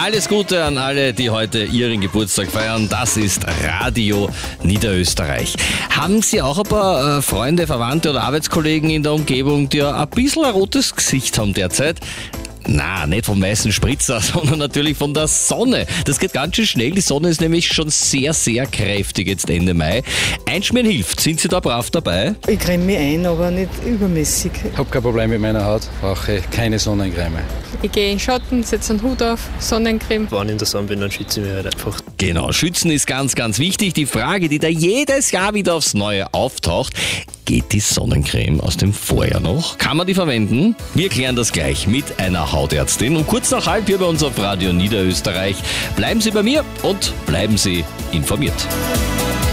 Alles Gute an alle, die heute ihren Geburtstag feiern. Das ist Radio Niederösterreich. Haben Sie auch ein paar Freunde, Verwandte oder Arbeitskollegen in der Umgebung, die ein bisschen ein rotes Gesicht haben derzeit? Na, nicht vom weißen Spritzer, sondern natürlich von der Sonne. Das geht ganz schön schnell. Die Sonne ist nämlich schon sehr, sehr kräftig jetzt Ende Mai. Einschmieren hilft. Sind Sie da brav dabei? Ich creme mich ein, aber nicht übermäßig. Ich habe kein Problem mit meiner Haut, brauche keine Sonnencreme. Ich gehe in den Schatten, setze einen Hut auf, Sonnencreme. Wenn ich in der Sonne bin, dann schütze ich mich halt einfach. Genau, schützen ist ganz, ganz wichtig. Die Frage, die da jedes Jahr wieder aufs Neue auftaucht: Geht die Sonnencreme aus dem Vorjahr noch? Kann man die verwenden? Wir klären das gleich mit einer Hautärztin. Um kurz nach halb hier bei uns auf Radio Niederösterreich. Bleiben Sie bei mir und bleiben Sie informiert.